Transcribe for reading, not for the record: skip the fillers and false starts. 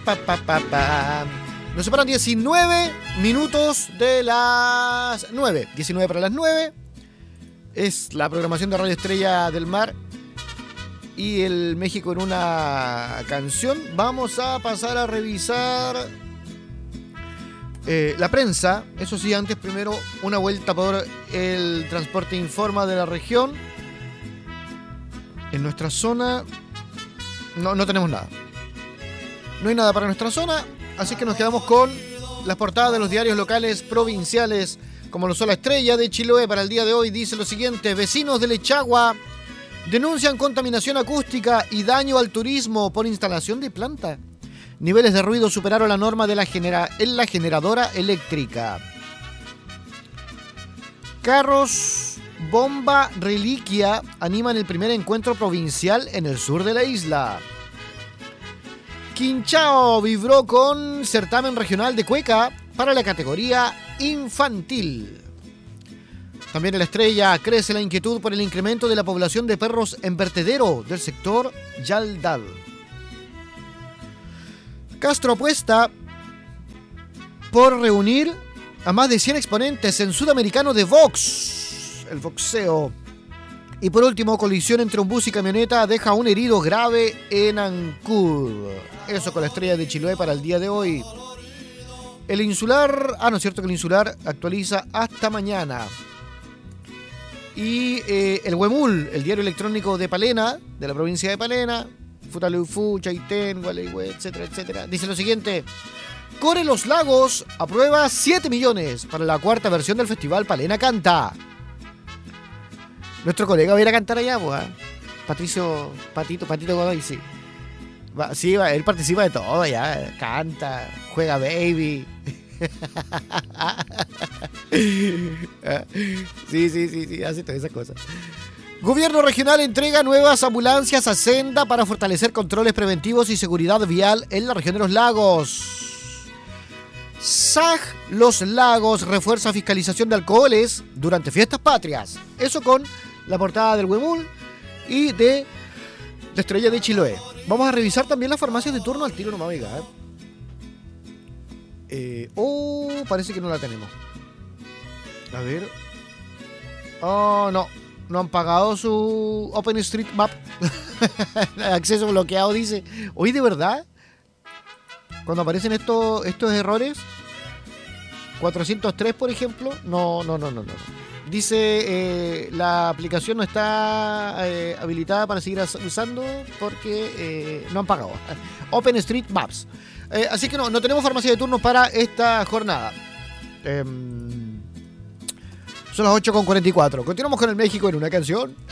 Nos separan 19 minutos de las 9. 19 para las 9. Es la programación de Radio Estrella del Mar y el México en una canción. Vamos a pasar a revisar la prensa. Eso sí, antes primero una vuelta por el Transporte Informa de la región. En nuestra zona no tenemos nada. No hay nada para nuestra zona, así que nos quedamos con las portadas de los diarios locales provinciales, como lo son La Estrella de Chiloé para el día de hoy. Dice lo siguiente: vecinos de Lechagua denuncian contaminación acústica y daño al turismo por instalación de planta. Niveles de ruido superaron la norma de en la generadora eléctrica. Carros Bomba Reliquia animan el primer encuentro provincial en el sur de la isla. Quinchao vibró con certamen regional de cueca para la categoría infantil. También en La Estrella crece la inquietud por el incremento de la población de perros en vertedero del sector Yaldad. Castro apuesta por reunir a más de 100 exponentes en Sudamericano de Box, el boxeo. Y por último, colisión entre un bus y camioneta deja un herido grave en Ancud. Eso con La Estrella de Chiloé para el día de hoy. El Insular, no es cierto que el Insular actualiza hasta mañana. Y el Huemul, el diario electrónico de Palena, de la provincia de Palena, Futaleufú, Chaitén, Gualeguay, etcétera, etcétera, dice lo siguiente: Core Los Lagos aprueba 7 millones para la cuarta versión del festival Palena Canta. Nuestro colega va a ir a cantar allá, pues, Patito Godoy, sí. Él participa de todo allá, canta, juega baby. Sí, hace todas esas cosas. Gobierno regional entrega nuevas ambulancias a Senda para fortalecer controles preventivos y seguridad vial en la región de los lagos. SAG Los Lagos refuerza fiscalización de alcoholes durante fiestas patrias. Eso con la portada del Huemul y de La Estrella de Chiloé. Vamos a revisar también las farmacias de turno al tiro, no me oiga. Parece que no la tenemos. A ver. No han pagado su OpenStreetMap. Acceso bloqueado, dice. Oye, ¿de verdad? Cuando aparecen estos errores, 403, por ejemplo, no. Dice, la aplicación no está habilitada para seguir usando porque no han pagado. OpenStreetMaps. Así que no tenemos farmacia de turno para esta jornada. Son las 8:44. Continuamos con el México en una canción.